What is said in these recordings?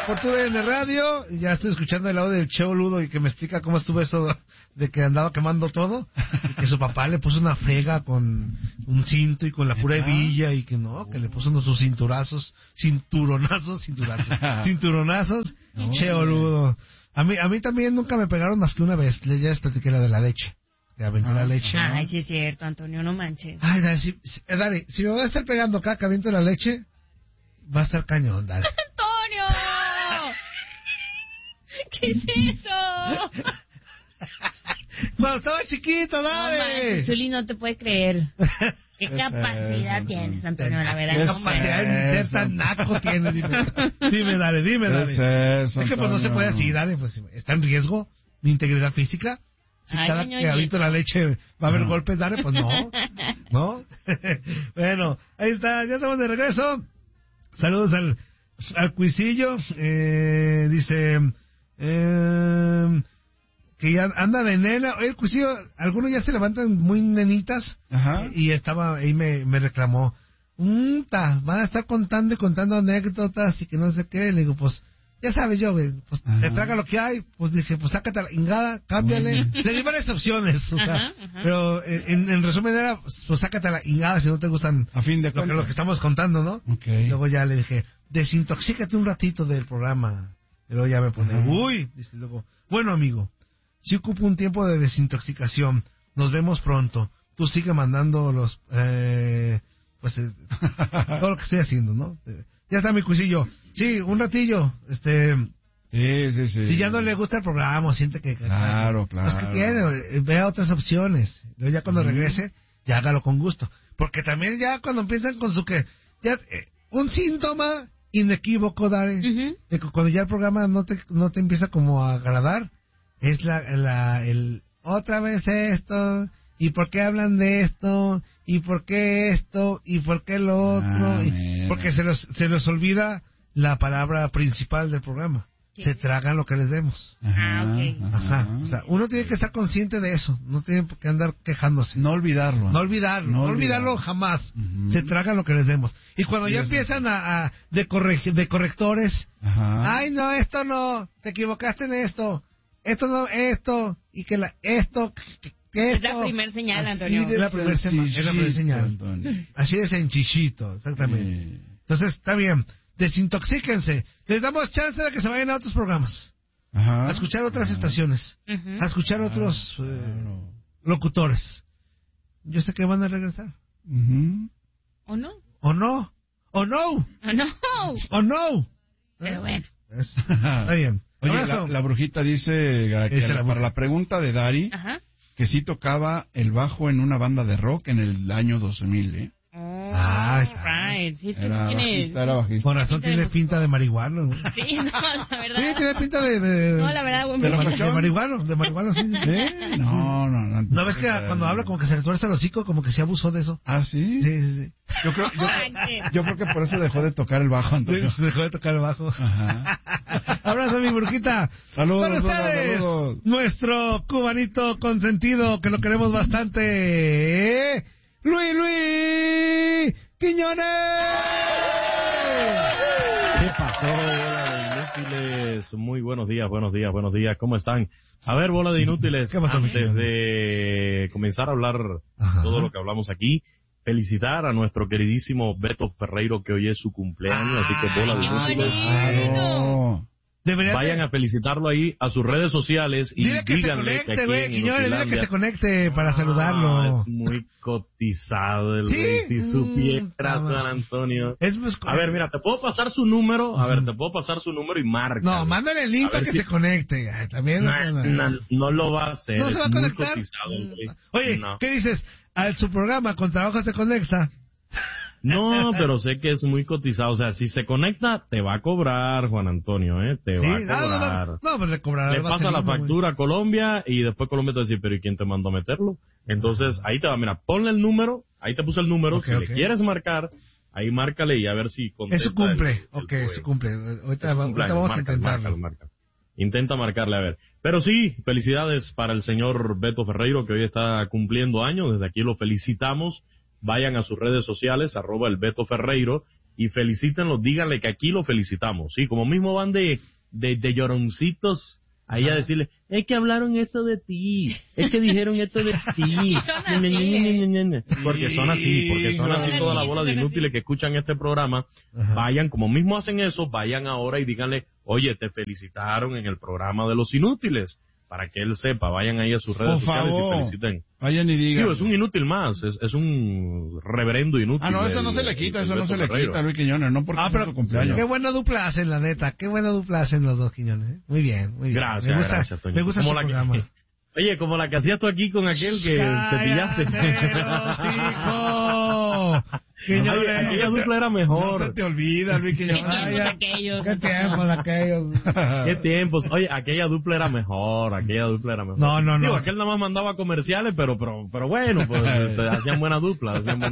por tu DN Radio. Ya estoy escuchando el audio del Cheo Ludo y que me explica cómo estuvo eso de que andaba quemando todo. Y que su papá le puso una frega con un cinto y con la pura hebilla y que no, que le puso unos sus cinturonazos. No, Cheo Ludo. A mí también nunca me pegaron más que una vez. Ya les platiqué la de la leche. Te aventé la leche. Ay, sí es cierto, Antonio, no manches. Ay, Dani, si me voy a estar pegando acá que aviento la leche, va a estar cañón, Dani. ¡Antonio! ¿Qué es eso? Cuando estaba chiquito, Dani. No manches, Zuli, no te puede creer. ¿Qué capacidad tienes, Antonio? La verdad, ¿Qué capacidad de ser tan naco tienes? Dime, Dani. Es que pues no se puede así, Dani, pues está en riesgo mi integridad física. Si Ay, cada que aviento la leche va a haber golpes, Dani, pues no. Bueno, ahí está, ya estamos de regreso. Saludos al Cuisillo. Dice que ya anda de nena. Oye, el Cuisillo, algunos ya se levantan muy nenitas. Ajá. Y estaba ahí, me reclamó. Van a estar contando anécdotas y que no sé qué. Le digo, pues, ya sabes yo, güey, pues te traga lo que hay. Pues dije, pues sácate la ingada, cámbiale. Le di varias opciones, o sea, pero en resumen era, pues sácate la ingada si no te gustan a fin de cuentas lo que estamos contando, ¿no? Okay. Luego ya le dije, desintoxícate un ratito del programa. Y luego ya me pone, dice luego, bueno amigo, si ocupo un tiempo de desintoxicación, nos vemos pronto. Tú sigue mandando los, todo lo que estoy haciendo, ¿no? Ya está mi Cuisillo. Sí, un ratillo, Sí. Si ya no le gusta el programa, siente que... Claro. Pues que tiene, vea otras opciones. Luego ya cuando regrese, ya hágalo con gusto. Porque también ya cuando empiezan con su que... ya un síntoma inequívoco, Dari, de que cuando ya el programa no te empieza como a agradar, es el otra vez esto... ¿Y por qué hablan de esto? ¿Y por qué esto? ¿Y por qué lo otro? Porque se les olvida la palabra principal del programa. ¿Qué? Se tragan lo que les demos. Ajá. O sea, uno tiene que estar consciente de eso. No tiene por qué andar quejándose. No olvidarlo. No olvidarlo jamás. Se tragan lo que les demos. Y cuando ya empiezan de correctores. Ajá. Ay, no, esto no. Te equivocaste en esto. Esto no, esto. Y que esto... Es la primer señal, Antonio. Es la primer señal. Antonio. Así es en chichito, exactamente. Entonces, está bien. Desintoxíquense. Les damos chance de que se vayan a otros programas. Ajá. A escuchar otras estaciones. A escuchar otros locutores. Yo sé que van a regresar. ¿O no? ¿O no? ¿O no? ¿O no? ¿O no? Pero bueno. Está bien. Oye, la brujita dice para la pregunta de Dari... Ajá. Que sí tocaba el bajo en una banda de rock en el año 2000, ¿eh? Right. Sí, era bajista. Con razón tiene pinta de marihuana, ¿no? Sí, no, la verdad. Sí, tiene pinta de No, la verdad, güey. de marihuano, sí. No. ¿No ves que cuando habla como que se le tuerce el hocico, como que se abusó de eso? ¿Ah, sí? Sí. Yo creo que por eso dejó de tocar el bajo, Antonio. Dejó de tocar el bajo. Ajá. Abrazo, mi brujita. Saludos. Para ustedes, nuestro cubanito consentido, que lo queremos bastante, Luis Quiñones. ¿Qué pasó, bola de inútiles? Muy buenos días, ¿cómo están? A ver, bola de inútiles, ¿Qué pasó, antes de comenzar a hablar todo lo que hablamos aquí, felicitar a nuestro queridísimo Beto Ferreiro, que hoy es su cumpleaños, así que bola de inútiles. Vayan a felicitarlo ahí a sus redes sociales y dile que díganle se conecte, que aquí en Quiñones, dile que se conecte para No, saludarlo. Es muy cotizado el ¿Sí? güey, si supieras, San Antonio. A ver, mira, te puedo pasar su número, y marca. No, mándale el link para que se conecte. Ay, también no lo va a hacer. No se va a conectar. Oye, ¿qué dices? A su programa con trabajo se conecta. No, pero sé que es muy cotizado. O sea, si se conecta, te va a cobrar, Juan Antonio, te va a cobrar. No, pues le cobrará. Le pasa la factura a Colombia y después Colombia te va a decir, pero ¿y quién te mandó a meterlo? Entonces, ahí te va, mira, ponle el número, ahí te puse el número, si le quieres marcar, ahí márcale y a ver si contesta. Es su cumple, su cumple. Ahorita vamos a intentarlo. Intenta marcarle, a ver. Pero sí, felicidades para el señor Beto Ferreiro, que hoy está cumpliendo años. Desde aquí lo felicitamos. Vayan a sus redes sociales, @el Beto Ferreiro, y felicítenlo, díganle que aquí lo felicitamos, ¿sí? Como mismo van de lloroncitos ahí a decirle, es que hablaron esto de ti, es que dijeron esto de ti. Porque son así toda la bola de inútiles que escuchan este programa. Vayan, como mismo hacen eso, vayan ahora y díganle, oye, te felicitaron en el programa de los inútiles. Para que él sepa, vayan ahí a sus redes sociales y feliciten. Vayan y digan. Digo, es un inútil más, es un reverendo inútil. No, eso no se le quita, Luis Quiñones, no porque es su cumpleaños. Qué buena dupla hacen, la neta, qué buena dupla hacen los dos Quiñones, ¿eh? Muy bien. Gracias, Toñito. Me gusta su programa. Oye, como la que hacías tú aquí con aquel que te pillaste. Aquella dupla era mejor. No se te olvida, Luis Quiñones. ¿Qué tiempos aquellos? ¿Qué tiempos? Oye, aquella dupla era mejor. No. Digo, aquel nada más mandaba comerciales, pero bueno, pues hacían buena dupla.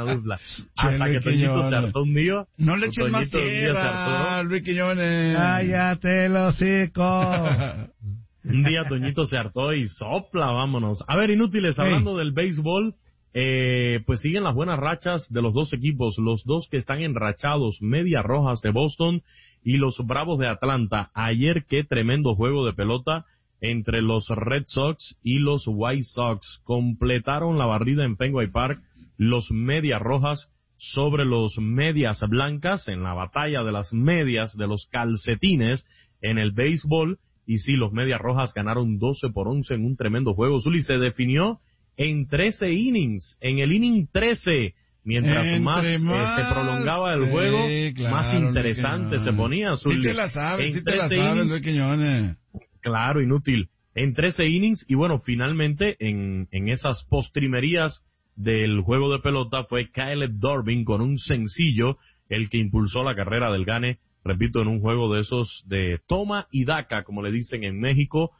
Hasta que Toñito se hartó un día. No le eches más tierra, Luis Quiñones. Cállate el hocico. Un día Toñito se hartó y sopla, vámonos. A ver, inútiles, hablando del béisbol, pues siguen las buenas rachas de los dos equipos, los dos que están enrachados, Medias Rojas de Boston y los Bravos de Atlanta. Ayer qué tremendo juego de pelota entre los Red Sox y los White Sox. Completaron la barrida en Fenway Park los Medias Rojas sobre los Medias Blancas en la batalla de las medias, de los calcetines en el béisbol. Y sí, los Medias Rojas ganaron 12-11 en un tremendo juego. Zuli, se definió en 13 innings, en el inning 13. Mientras más se prolongaba el juego, más interesante se ponía, Zuli. Sí te la sabes, Luis Quiñones. Claro, inútil. En 13 innings, y bueno, finalmente, en esas postrimerías del juego de pelota, fue Caleb Durbin con un sencillo, el que impulsó la carrera del Gane. Repito, en un juego de esos de toma y daca, como le dicen en México,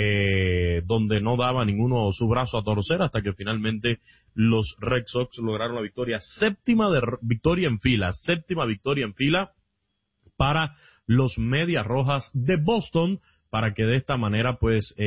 donde no daba ninguno su brazo a torcer hasta que finalmente los Red Sox lograron la victoria. Séptima victoria en fila para los Medias Rojas de Boston, para que de esta manera pues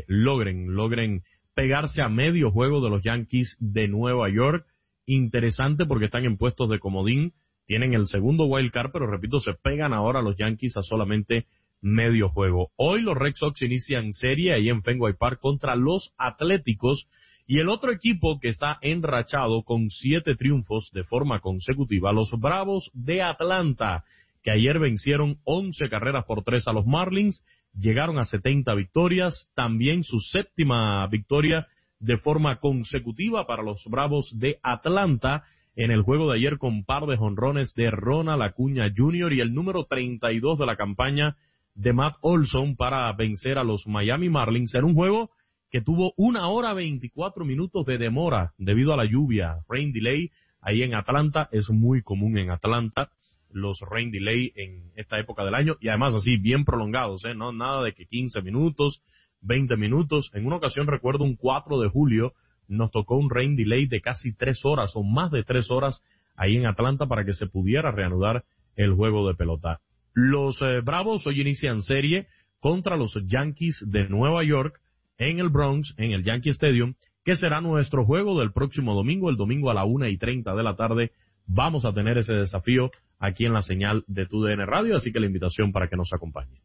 logren pegarse a medio juego de los Yankees de Nueva York. Interesante porque están en puestos de comodín. Tienen el segundo wild card, pero repito, se pegan ahora los Yankees a solamente medio juego. Hoy los Red Sox inician serie ahí en Fenway Park contra los Atléticos, y el otro equipo que está enrachado con 7 triunfos de forma consecutiva, los Bravos de Atlanta, que ayer vencieron 11 carreras por 3 a los Marlins, llegaron a 70 victorias, también su séptima victoria de forma consecutiva para los Bravos de Atlanta, en el juego de ayer con par de jonrones de Ronald Acuña Jr. y el número 32 de la campaña de Matt Olson para vencer a los Miami Marlins en un juego que tuvo 1 hora 24 minutos de demora debido a la lluvia, rain delay, ahí en Atlanta. Es muy común en Atlanta los rain delay en esta época del año, y además así bien prolongados, no nada de que 15 minutos, 20 minutos. En una ocasión recuerdo un 4 de julio, nos tocó un rain delay de casi 3 horas o más de 3 horas ahí en Atlanta para que se pudiera reanudar el juego de pelota. Los Bravos hoy inician serie contra los Yankees de Nueva York en el Bronx, en el Yankee Stadium, que será nuestro juego del próximo domingo, el domingo a la 1:30 de la tarde. Vamos a tener ese desafío aquí en la señal de TUDN Radio, así que la invitación para que nos acompañe.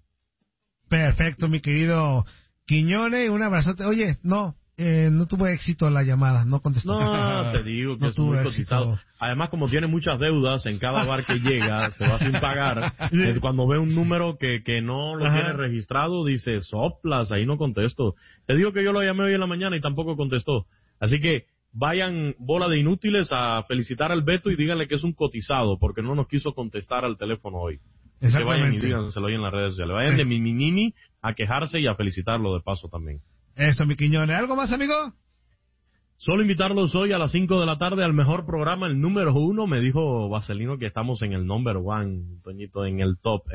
Perfecto, mi querido Quiñones, un abrazote. Oye, no tuvo éxito la llamada, no contestó. No, te digo que no es muy cotizado. Además, como tiene muchas deudas en cada bar que llega, se va sin pagar. Cuando ve un número que no lo tiene registrado, dice, soplas, ahí no contesto. Te digo que yo lo llamé hoy en la mañana y tampoco contestó. Así que vayan, bola de inútiles, a felicitar al Beto y díganle que es un cotizado, porque no nos quiso contestar al teléfono hoy. Que vayan y díganselo ahí en las redes sociales. Vayan de mi a quejarse y a felicitarlo de paso también. Eso, mi Quiñones. ¿Algo más, amigo? Solo invitarlos hoy a las 5 de la tarde al mejor programa, el número 1. Me dijo Vaselino que estamos en el number 1, Toñito, en el top,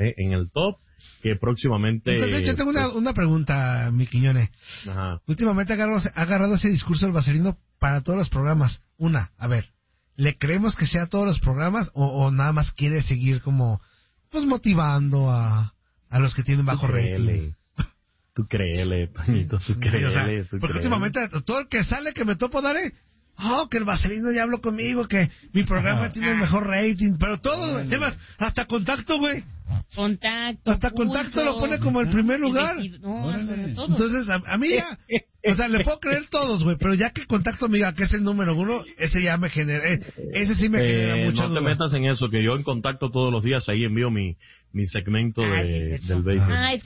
que próximamente... Entonces, yo tengo una pregunta, mi Quiñones. Ajá. Últimamente ha agarrado ese discurso del Vaselino para todos los programas. A ver, ¿le creemos que sea todos los programas o nada más quiere seguir como, pues, motivando a los que tienen bajo rating? Tú créele, Toñito, tú créele. Porque últimamente todo el que sale que me topo, que el Vaselino ya habló conmigo, que mi programa tiene el mejor rating, pero todo, además, hasta Contacto, güey. Hasta Contacto lo pone como el primer lugar. Entonces, a mí ya, o sea, le puedo creer todos, güey, pero ya que Contacto me diga que es el número 1, ese ya me genera, ese sí me genera mucha duda. No te metas en eso, que yo en Contacto todos los días ahí envío mi segmento del béisbol. Es